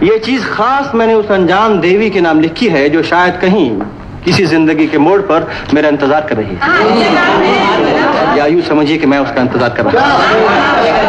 ये चीज खास मैंने उस अनजान देवी के नाम लिखी है जो शायद कहीं किसी जिंदगी के मोड़ पर मेरा इंतजार कर रही है, या यूं समझिए कि मैं उसका इंतजार कर रहा हूं।